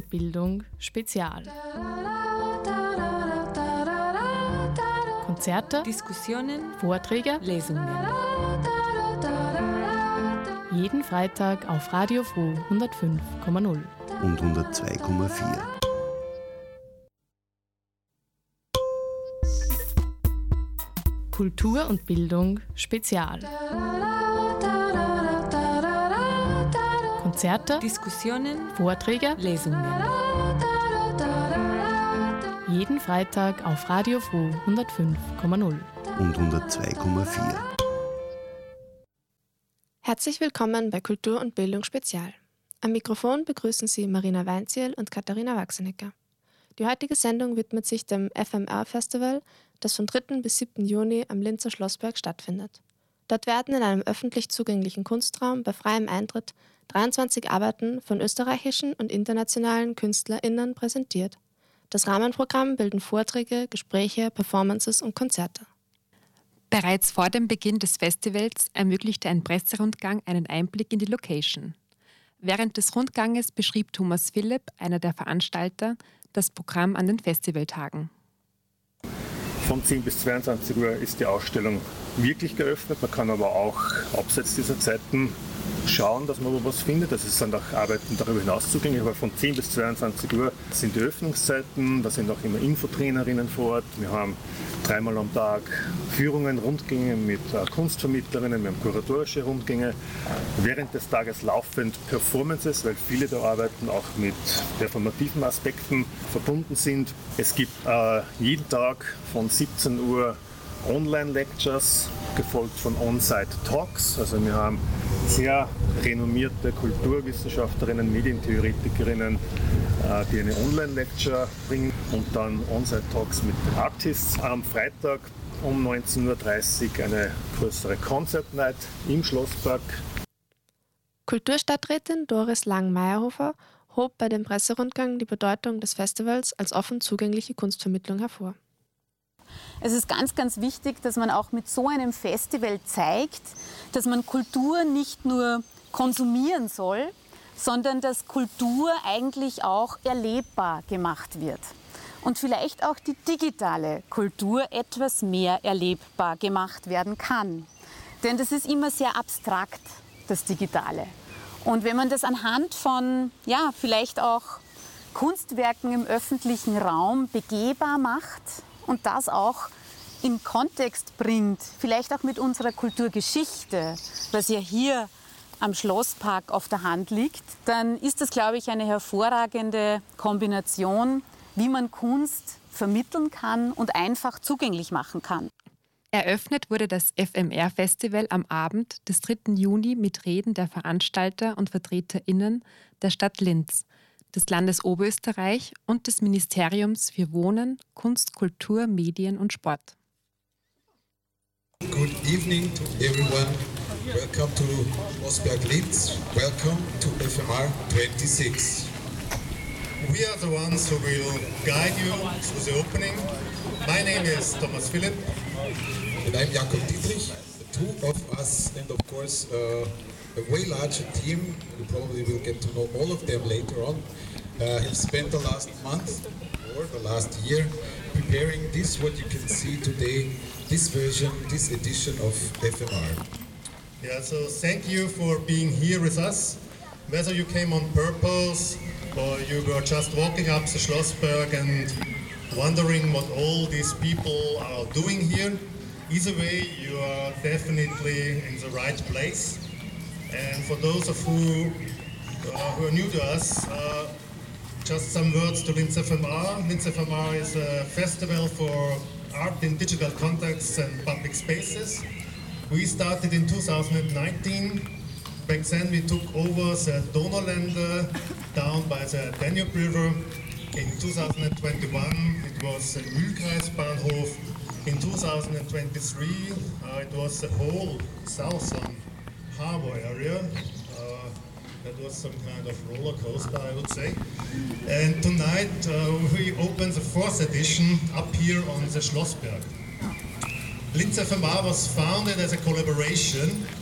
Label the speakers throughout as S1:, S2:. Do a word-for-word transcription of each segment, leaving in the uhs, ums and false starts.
S1: und Bildung Spezial. Konzerte,
S2: Diskussionen,
S1: Vorträge,
S2: Lesungen.
S1: Jeden Freitag auf Radio Froh hundertfünf Komma null
S3: und hundertzwei Komma vier.
S1: Kultur und Bildung Spezial. Konzerte,
S2: Diskussionen,
S1: Vorträge,
S2: Lesungen.
S1: Jeden Freitag auf Radio Froh hundertfünf Komma null
S3: und hundertzwei Komma vier.
S4: Herzlich willkommen bei Kultur und Bildung Spezial. Am Mikrofon begrüßen Sie Marina Weinziel und Katharina Wachsenecker. Die heutige Sendung widmet sich dem F M R-Festival, das vom dritten bis siebten Juni am Linzer Schlossberg stattfindet. Dort werden in einem öffentlich zugänglichen Kunstraum bei freiem Eintritt dreiundzwanzig Arbeiten von österreichischen und internationalen KünstlerInnen präsentiert. Das Rahmenprogramm bilden Vorträge, Gespräche, Performances und Konzerte.
S2: Bereits vor dem Beginn des Festivals ermöglichte ein Presserundgang einen Einblick in die Location. Während des Rundganges beschrieb Thomas Philipp, einer der Veranstalter, das Programm an den Festivaltagen.
S5: Von zehn bis zweiundzwanzig Uhr ist die Ausstellung wirklich geöffnet. Man kann aber auch abseits dieser Zeiten schauen, dass man was findet. Das sind auch Arbeiten darüber hinaus zugänglich, aber von zehn bis zweiundzwanzig Uhr sind die Öffnungszeiten. Da sind auch immer Infotrainerinnen vor Ort. Wir haben dreimal am Tag Führungen, Rundgänge mit Kunstvermittlerinnen, wir haben kuratorische Rundgänge. Während des Tages laufend Performances, weil viele der Arbeiten auch mit performativen Aspekten verbunden sind. Es gibt äh, jeden Tag von siebzehn Uhr Online-Lectures, gefolgt von On-Site-Talks. Also wir haben sehr renommierte Kulturwissenschaftlerinnen, Medientheoretikerinnen, die eine Online-Lecture bringen und dann On-Site-Talks mit den Artists. Am Freitag um neunzehn Uhr dreißig eine größere Concert-Night im Schlosspark.
S4: Kulturstadträtin Doris Lang-Meyerhofer hob bei dem Presserundgang die Bedeutung des Festivals als offen zugängliche Kunstvermittlung hervor.
S6: Es ist ganz, ganz wichtig, dass man auch mit so einem Festival zeigt, dass man Kultur nicht nur konsumieren soll, sondern dass Kultur eigentlich auch erlebbar gemacht wird. Und vielleicht auch die digitale Kultur etwas mehr erlebbar gemacht werden kann. Denn das ist immer sehr abstrakt, das Digitale. Und wenn man das anhand von, ja, vielleicht auch Kunstwerken im öffentlichen Raum begehbar macht und das auch in Kontext bringt, vielleicht auch mit unserer Kulturgeschichte, was ja hier am Schlosspark auf der Hand liegt, dann ist das, glaube ich, eine hervorragende Kombination, wie man Kunst vermitteln kann und einfach zugänglich machen kann.
S2: Eröffnet wurde das F M R-Festival am Abend des dritten Juni mit Reden der Veranstalter und VertreterInnen der Stadt Linz, des Landes Oberösterreich und des Ministeriums für Wohnen, Kunst, Kultur, Medien und Sport.
S7: Good evening to everyone. Welcome to Schlossberg Linz. Welcome to F M R twenty-six.
S8: We are the ones who will guide you through the opening. My name is Thomas Philipp.
S7: And I'm Jakob Dietrich. The two of us, and of course uh, a way larger team, you probably will get to know all of them later on, uh, have spent the last month or the last year preparing this, what you can see today, this version, this edition of F M R.
S8: Yeah, so thank you for being here with us. Whether you came on purpose or you were just walking up the Schlossberg and wondering what all these people are doing here, either way you are definitely in the right place. And for those of you uh, who are new to us, uh, just some words to Linz F M R. Linz F M R is a festival for art in digital contexts and public spaces. We started in two thousand nineteen. Back then we took over the Donauländer down by the Danube River. In two thousand twenty-one it was the Mühlkreisbahnhof. In two thousand twenty-three uh, it was the whole southern harbor area. Uh, that was some kind of roller coaster, I would say. And tonight uh, we open the fourth edition up here on the Schlossberg. Linz F M R was founded as a collaboration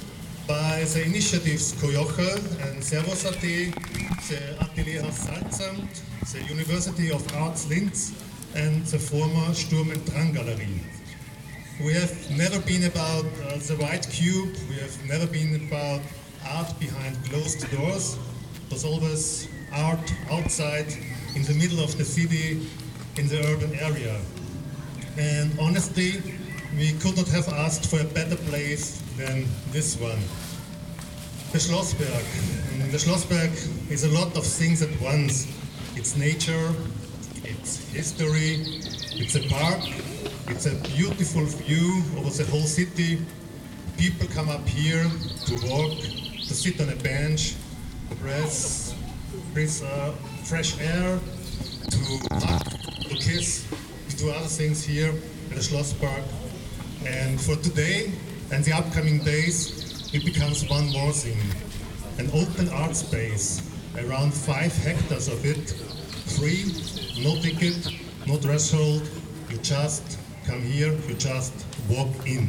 S8: by the initiatives Kojoche and Servus.at, the Atelier Haus Salzamt, the University of Arts Linz, and the former Sturm und Drang Galerie. We have never been about uh, the white cube, we have never been about art behind closed doors. It was always art outside, in the middle of the city, in the urban area. And honestly, we could not have asked for a better place than this one. The Schlossberg. And the Schlossberg is a lot of things at once. It's nature, it's history, it's a park, it's a beautiful view over the whole city. People come up here to walk, to sit on a bench, to breathe, breathe uh, fresh air, to hug, to kiss, to do other things here at the Schlosspark. And for today and the upcoming days, it becomes one more thing. An open art space, around five hectares of it, free, no ticket, no threshold, you just come here, you just walk in.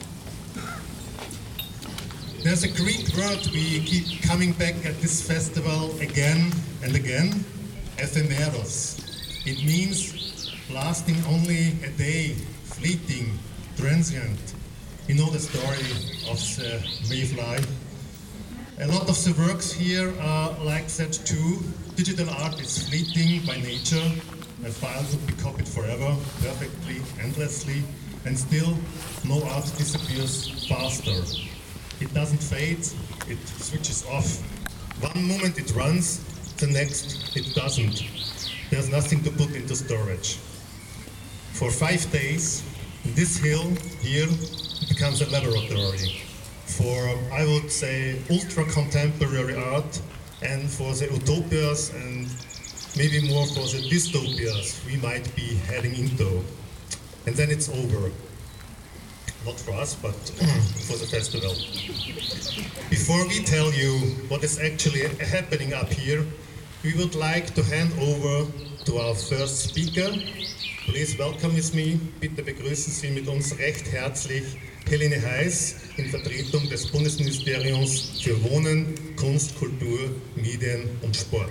S8: There's a Greek word we keep coming back at this festival again and again, ephemeros. It means lasting only a day, fleeting, transient. You know the story of the mayfly. A lot of the works here are like that too. Digital art is fleeting by nature. A file could be copied forever, perfectly, endlessly, and still no art disappears faster. It doesn't fade, it switches off. One moment it runs, the next it doesn't. There's nothing to put into storage. For five days, this hill here becomes a laboratory for, I would say, ultra-contemporary art, and for the utopias and maybe more for the dystopias we might be heading into. And then it's over. Not for us, but for the festival. Before we tell you what is actually happening up here, we would like to hand over to our first speaker. Please welcome with me, bitte begrüßen Sie mit uns recht herzlich Helene Heiß in Vertretung des Bundesministeriums für Wohnen, Kunst, Kultur, Medien und Sport.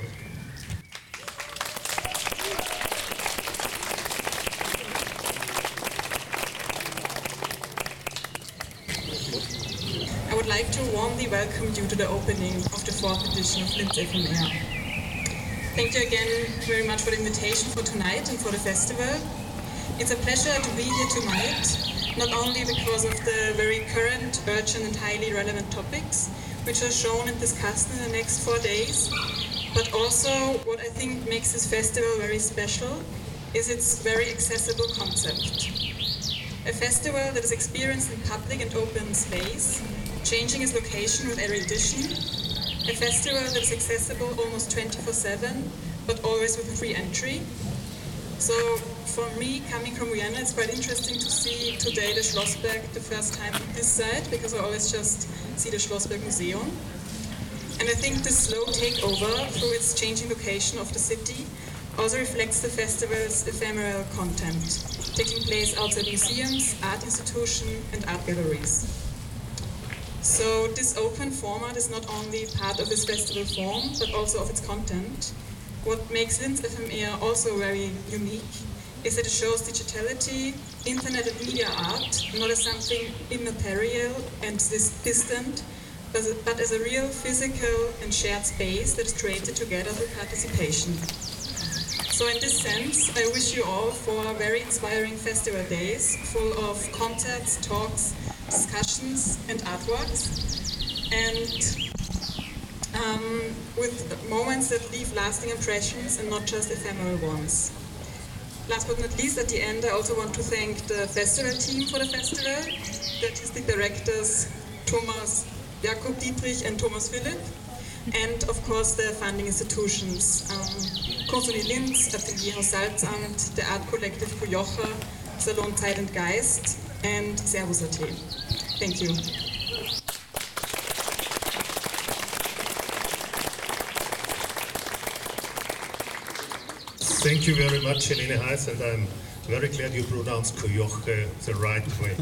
S9: I would like to warmly welcome you to the opening of the fourth edition of Linz F M R. Thank you again very much for the invitation for tonight and for the festival. It's a pleasure to be here tonight, not only because of the very current, urgent and highly relevant topics, which are shown and discussed in the next four days, but also what I think makes this festival very special is its very accessible concept. A festival that is experienced in public and open space, changing its location with every edition. A festival that is accessible almost twenty-four seven, but always with a free entry. So for me, coming from Vienna, it's quite interesting to see today the Schlossberg the first time on this side, because I always just see the Schlossberg Museum. And I think this slow takeover through its changing location of the city also reflects the festival's ephemeral content, taking place outside museums, art institutions, and art galleries. So this open format is not only part of its festival form, but also of its content. What makes Linz F M R also very unique is that it shows digitality, internet and media art, not as something immaterial and distant, but as a real physical and shared space that is created together through participation. So in this sense, I wish you all for very inspiring festival days, full of concerts, talks, discussions and artworks, and um, with moments that leave lasting impressions and not just ephemeral ones. Last but not least, at the end, I also want to thank the festival team for the festival, the artistic directors Thomas Jakob Dietrich and Thomas Philipp, and of course the funding institutions, um, Kunstuni Linz, Atelier Haus Salzamt, the art collective Kojoche, Salon Zeit und Geist, and Servus.at. Thank you.
S8: Thank you very much, Helene Heiß, and I'm Very glad you pronounced Coyoche the right way.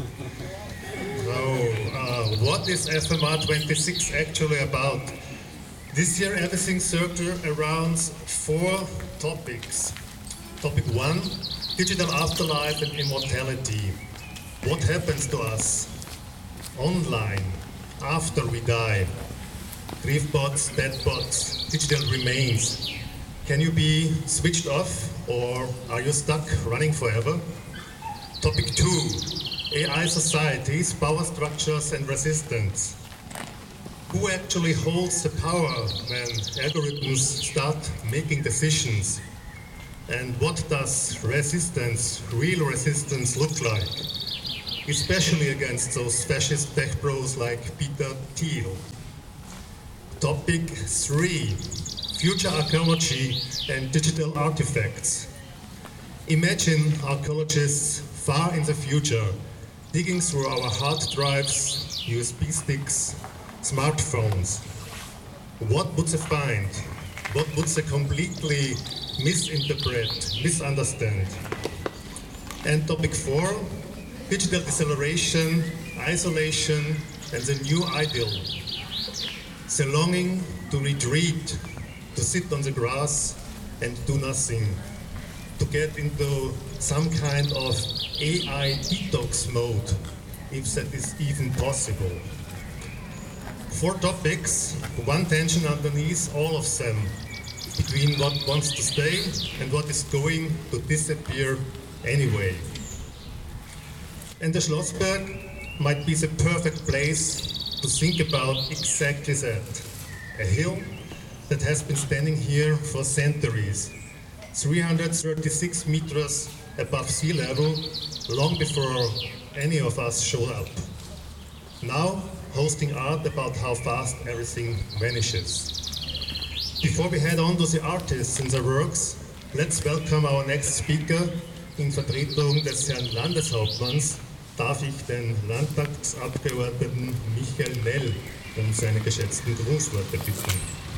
S8: So, uh, what is F M R twenty-six actually about? This year everything circles around four topics. Topic one, digital afterlife and immortality. What happens to us online after we die? Grief bots, dead bots, digital remains. Can you be switched off or are you stuck running forever? Topic two, A I societies, power structures and resistance. Who actually holds the power when algorithms start making decisions? And what does resistance, real resistance, look like? Especially against those fascist tech bros like Peter Thiel. Topic three, future archaeology and digital artifacts. Imagine archaeologists far in the future, digging through our hard drives, U S B sticks, smartphones. What would they find? What would they completely misinterpret, misunderstand? And topic four, digital deceleration, isolation, and the new ideal. The longing to retreat, to sit on the grass and do nothing, to get into some kind of A I detox mode, if that is even possible. Four topics, one tension underneath all of them, between what wants to stay and what is going to disappear anyway. And the Schlossberg might be the perfect place to think about exactly that. A hill that has been standing here for centuries, three hundred thirty-six meters above sea level, long before any of us showed up. Now, hosting art about how fast everything vanishes. Before we head on to the artists and their works, let's welcome our next speaker. In Vertretung des Herrn Landeshauptmanns darf ich den Landtagsabgeordneten Michael Nell um seine geschätzten Grußworte bitten.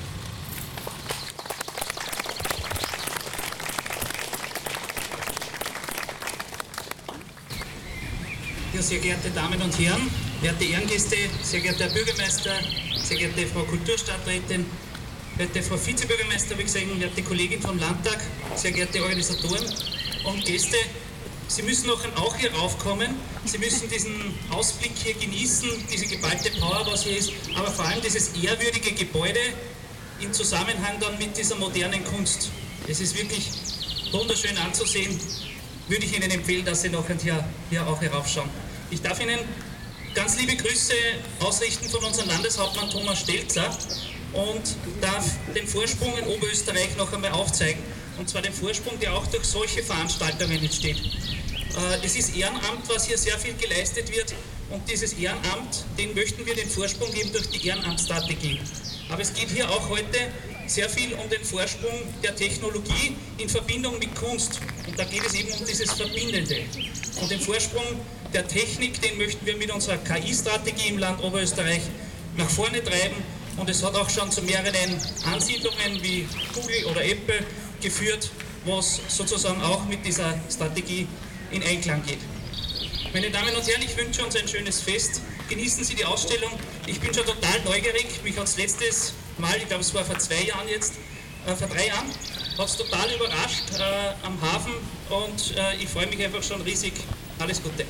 S10: Ja, sehr geehrte Damen und Herren, werte Ehrengäste, sehr geehrter Herr Bürgermeister, sehr geehrte Frau Kulturstadträtin, werte Frau Vizebürgermeister, wie gesagt, werte Kollegin vom Landtag, sehr geehrte Organisatoren und Gäste, Sie müssen noch auch hier raufkommen, Sie müssen diesen Ausblick hier genießen, diese geballte Power, was hier ist, aber vor allem dieses ehrwürdige Gebäude im Zusammenhang dann mit dieser modernen Kunst. Es ist wirklich wunderschön anzusehen, würde ich Ihnen empfehlen, dass Sie noch hier, hier auch heraufschauen. Ich darf Ihnen ganz liebe Grüße ausrichten von unserem Landeshauptmann Thomas Stelzer und darf den Vorsprung in Oberösterreich noch einmal aufzeigen. Und zwar den Vorsprung, der auch durch solche Veranstaltungen entsteht. Es ist Ehrenamt, was hier sehr viel geleistet wird und dieses Ehrenamt, den möchten wir den Vorsprung geben durch die Ehrenamtsstrategie. Aber es geht hier auch heute sehr viel um den Vorsprung der Technologie in Verbindung mit Kunst. Und da geht es eben um dieses Verbindende. Und den Vorsprung der Technik, den möchten wir mit unserer K I-Strategie im Land Oberösterreich nach vorne treiben. Und es hat auch schon zu mehreren Ansiedlungen wie Google oder Apple geführt, was sozusagen auch mit dieser Strategie in Einklang geht. Meine Damen und Herren, ich wünsche uns ein schönes Fest. Genießen Sie die Ausstellung. Ich bin schon total neugierig. Mich hat es letztes Mal, ich glaube es war vor zwei Jahren jetzt, äh, vor drei Jahren, hat es total überrascht äh, am Hafen und äh, ich freue mich einfach schon riesig. Alles Gute.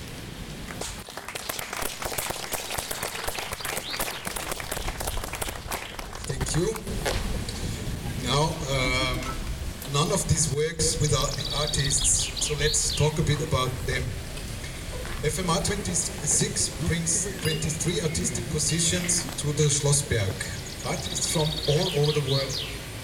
S7: Thank you. Now, um, none of these works without the artists, so let's talk a bit about them. F M R twenty-six brings twenty-three artistic positions to the Schlossberg. Artists from all over the world.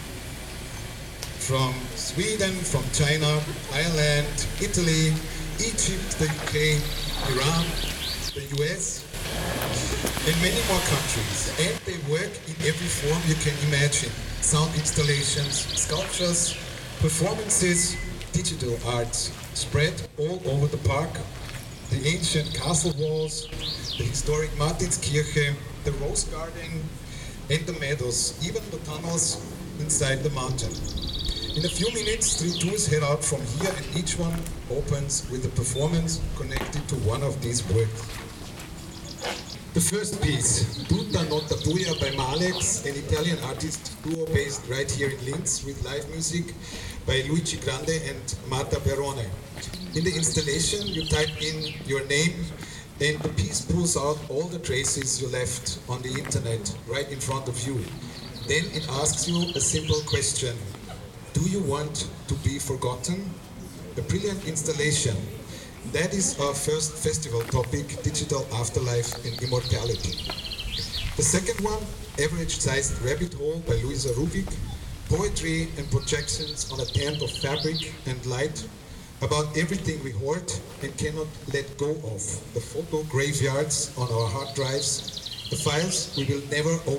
S7: From Sweden, from China, Ireland, Italy, Egypt, the U K, Iran, the U S, and many more countries. And they work in every form you can imagine. Sound installations, sculptures, performances, digital arts spread all over the park. The ancient castle walls, the historic Martinskirche, the rose garden, and the meadows, even the tunnels inside the mountain. In a few minutes, three tours head out from here, and each one opens with a performance connected to one of these works. The first piece, Tutta Nota Buia by Malex, an Italian artist duo based right here in Linz, with live music by Luigi Grande and Marta Perrone. In the installation, you type in your name, and the piece pulls out all the traces you left on the internet right in front of you. Then it asks you a simple question. Do you want to be forgotten? A brilliant installation. That is our first festival topic, Digital Afterlife and Immortality. The second one, Average-Sized Rabbit Hole by Luisa Rubik, poetry and projections on a tent of fabric and light about everything we hoard and cannot let go of, the photo graveyards on our hard drives, the files we will never open